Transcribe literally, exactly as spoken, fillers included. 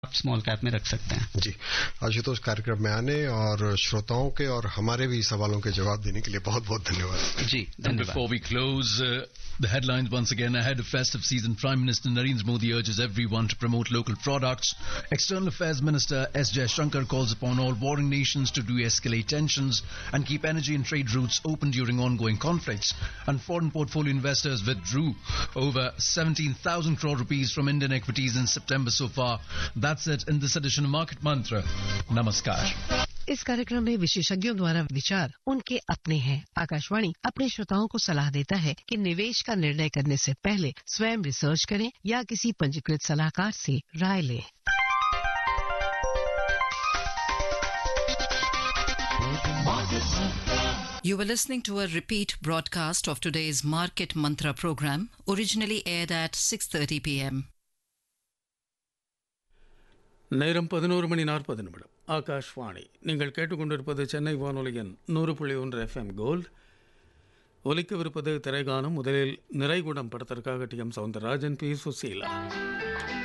आप small cap में रख सकते हैं। जी, आशुतोष कार्यक्रम में आने और श्रोताओं के और हमारे भी सवालों के जवाब देने के लिए बहुत बहुत धन्यवाद। जी And before we close, uh, the headlines once again. Ahead of festive season, Prime Minister Narendra Modi urges everyone to promote local products. External Affairs Minister S. Jaishankar calls upon all warring nations to de-escalate tensions and keep energy and trade routes open during ongoing conflicts. And foreign portfolio investors withdrew over seventeen thousand crore rupees from Indian equities in September so far. That's it in this edition of Market Mantra. Namaskar. इस कार्यक्रम में विशेषज्ञों द्वारा विचार उनके अपने हैं। आकाशवाणी अपने श्रोताओं को सलाह देता है कि निवेश का निर्णय करने से पहले स्वयं रिसर्च करें या किसी पंजीकृत सलाहकार से राय लें। You were listening to a repeat broadcast of today's Market Mantra program, originally aired at six thirty p.m. நேரம் பதினோரு மணி நாற்பது நிமிடம். ஆகாஷ்வாணி. நீங்கள் கேட்டுக்கொண்டிருப்பது சென்னை வானொலியின் நூறு புள்ளி ஒன்று எஃப்எம் கோல்ட். ஒலிக்கவிருப்பது திரைகானம். முதலில் நிறைகுடம் படத்திற்காக D M Soundararajan, B Susheela.